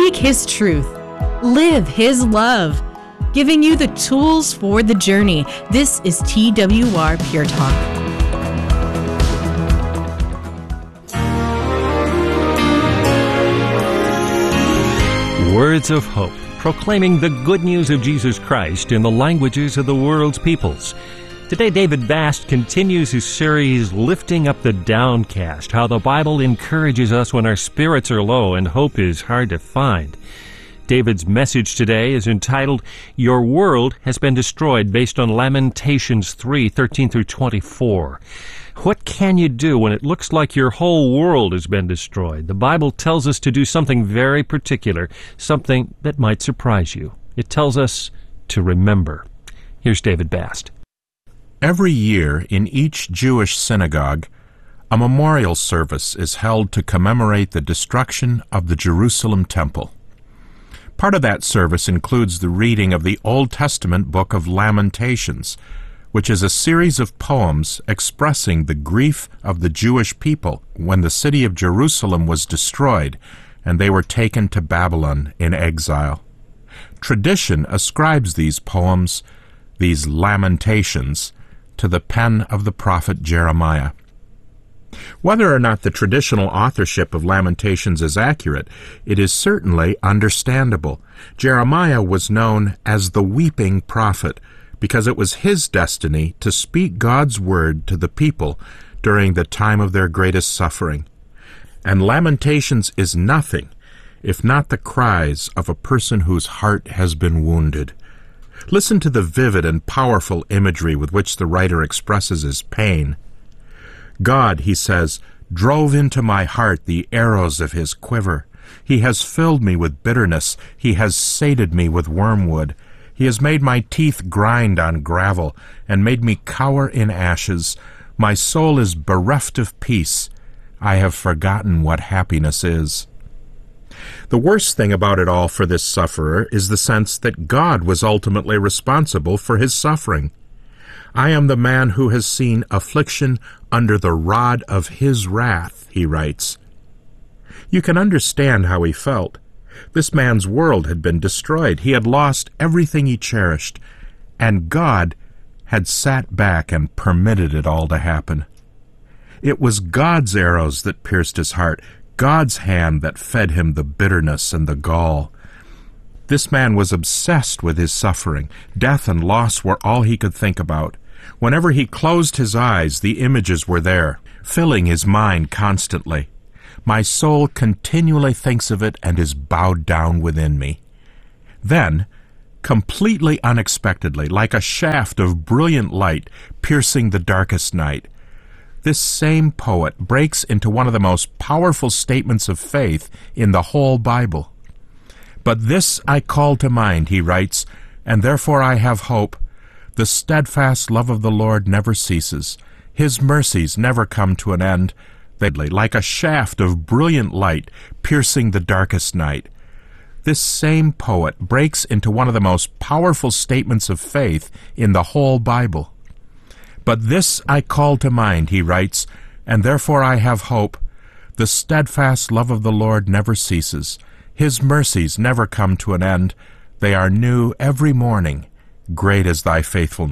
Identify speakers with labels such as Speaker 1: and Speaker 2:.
Speaker 1: Speak His truth. Live His love. Giving you the tools for the journey. This is TWR Pure Talk.
Speaker 2: Words of hope, proclaiming the good news of Jesus Christ in the languages of the world's peoples. Today, David Bast continues his series, Lifting Up the Downcast, how the Bible encourages us when our spirits are low and hope is hard to find. David's message today is entitled, Your World Has Been Destroyed, based on Lamentations 3:13-24. What can you do when it looks like your whole world has been destroyed? The Bible tells us to do something very particular, something that might surprise you. It tells us to remember. Here's David Bast.
Speaker 3: Every year in each Jewish synagogue, a memorial service is held to commemorate the destruction of the Jerusalem temple. Part of that service includes the reading of the Old Testament book of Lamentations, which is a series of poems expressing the grief of the Jewish people when the city of Jerusalem was destroyed and they were taken to Babylon in exile. Tradition ascribes these poems, these lamentations, to the pen of the prophet Jeremiah. Whether or not the traditional authorship of Lamentations is accurate, it is certainly understandable. Jeremiah was known as the weeping prophet, because it was his destiny to speak God's word to the people during the time of their greatest suffering. And Lamentations is nothing if not the cries of a person whose heart has been wounded. Listen to the vivid and powerful imagery with which the writer expresses his pain. God, he says, drove into my heart the arrows of his quiver. He has filled me with bitterness. He has sated me with wormwood. He has made my teeth grind on gravel and made me cower in ashes. My soul is bereft of peace. I have forgotten what happiness is. The worst thing about it all for this sufferer is the sense that God was ultimately responsible for his suffering. I am the man who has seen affliction under the rod of his wrath, he writes. You can understand how he felt. This man's world had been destroyed. He had lost everything he cherished, and God had sat back and permitted it all to happen. It was God's arrows that pierced his heart, God's hand that fed him the bitterness and the gall. This man was obsessed with his suffering. Death and loss were all he could think about. Whenever he closed his eyes, the images were there, filling his mind constantly. My soul continually thinks of it and is bowed down within me. Then, completely unexpectedly, like a shaft of brilliant light piercing the darkest night, this same poet breaks into one of the most powerful statements of faith in the whole Bible. But this I call to mind, he writes, and therefore I have hope. The steadfast love of the Lord never ceases. His mercies never come to an end. Like a shaft of brilliant light piercing the darkest night. This same poet breaks into one of the most powerful statements of faith in the whole Bible. But this I call to mind, he writes, and therefore I have hope. The steadfast love of the Lord never ceases. His mercies never come to an end. They are new every morning. Great is thy faithfulness.